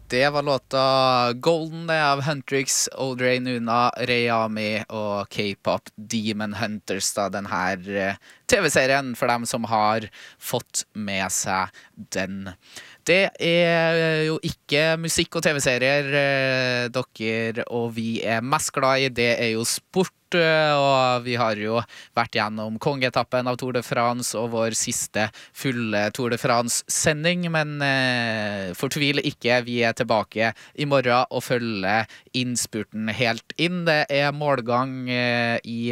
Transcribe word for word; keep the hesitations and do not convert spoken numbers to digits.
Det var låta Golden det av Huntrix, Audrey Nuna, Rayami og K-pop Demon Hunters, da den her eh, T V-serien for dem som har fått med seg den. Det er jo ikke musikk og T V-serier eh, dere og vi er mest glad i, det er jo sport. eh, Og vi har jo vært gjennom kongetappen av Tour de France og vår siste fulle Tour de France-sending, men eh, fortvil ikke, vi er tilbake i morgen og følger innspurten helt inn. Det er målgang eh, i